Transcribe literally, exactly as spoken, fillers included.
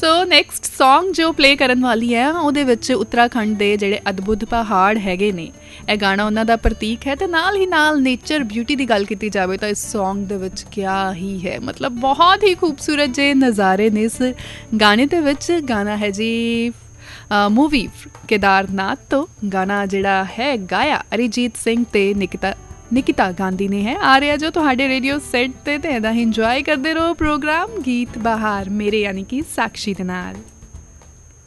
So next song ਜੋ play ਕਰਨ ਵਾਲੀ ਹੈ ਉਹਦੇ ਵਿੱਚ ਉੱਤਰਾਖੰਡ ਦੇ ਜਿਹੜੇ ਅਦਭੁਤ ਪਹਾੜ ਹੈਗੇ ਨੇ, ਇਹ ਗਾਣਾ ਉਹਨਾਂ ਦਾ ਪ੍ਰਤੀਕ ਹੈ। ਅਤੇ ਨਾਲ ਹੀ ਨਾਲ ਨੇਚਰ ਬਿਊਟੀ ਦੀ ਗੱਲ ਕੀਤੀ ਜਾਵੇ ਤਾਂ ਇਸ ਸੌਂਗ ਦੇ ਵਿੱਚ ਕਿਆ ਹੀ ਹੈ, ਮਤਲਬ ਬਹੁਤ ਹੀ ਖੂਬਸੂਰਤ ਜਿਹੇ ਨਜ਼ਾਰੇ ਨੇ ਇਸ ਗਾਣੇ ਦੇ ਵਿੱਚ। ਗਾਣਾ ਹੈ ਜੀ ਮੂਵੀ ਕੇਦਾਰਨਾਥ ਤੋਂ। ਗਾਣਾ ਜਿਹੜਾ ਹੈ ਗਾਇਆ ਅਰੀਜੀਤ ਸਿੰਘ ਤੇ ਨਿਕਿਤਾ ਨਿਕਿਤਾ ਗਾਂਧੀ ਨੇ ਹੈ। ਆ ਰਿਹਾ ਜੋ ਤੁਹਾਡੇ ਰੇਡੀਓ ਸੈੱਟ 'ਤੇ, ਅਤੇ ਇੱਦਾਂ ਹੀ ਇੰਜੋਏ ਕਰਦੇ ਰਹੋ ਪ੍ਰੋਗਰਾਮ ਗੀਤ ਬਹਾਰ ਮੇਰੇ ਯਾਨੀ ਕਿ ਸਾਕਸ਼ੀ ਦੇ ਨਾਲ।